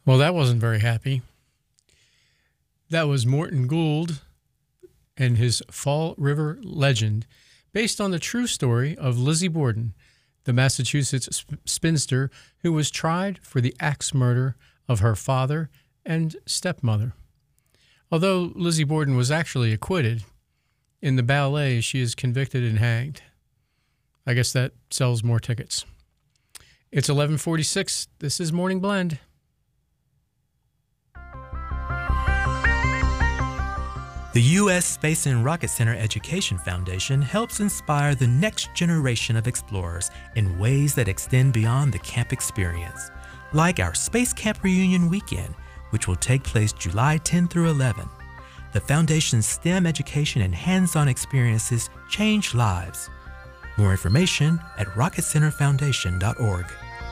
Well, that wasn't very happy. That was Morton Gould and his Fall River Legend, based on the true story of Lizzie Borden, the Massachusetts spinster who was tried for the axe murder of her father and stepmother. Although Lizzie Borden was actually acquitted, in the ballet she is convicted and hanged. I guess that sells more tickets. It's 11:46. This is Morning Blend. The U.S. Space and Rocket Center Education Foundation helps inspire the next generation of explorers in ways that extend beyond the camp experience, like our Space Camp Reunion Weekend, which will take place July 10 through 11. The Foundation's STEM education and hands-on experiences change lives. More information at rocketcenterfoundation.org.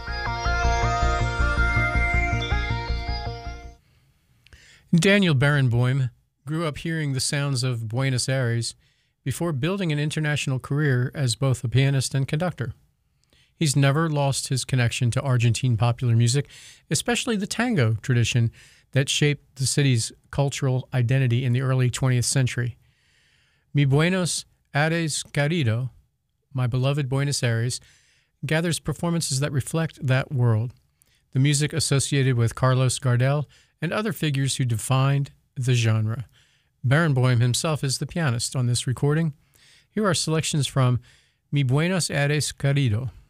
Daniel Barenboim grew up hearing the sounds of Buenos Aires before building an international career as both a pianist and conductor. He's never lost his connection to Argentine popular music, especially the tango tradition that shaped the city's cultural identity in the early 20th century. Mi Buenos Aires Querido, My Beloved Buenos Aires, gathers performances that reflect that world, the music associated with Carlos Gardel and other figures who defined the genre. Barenboim himself is the pianist on this recording. Here are selections from Mi Buenos Aires Querido.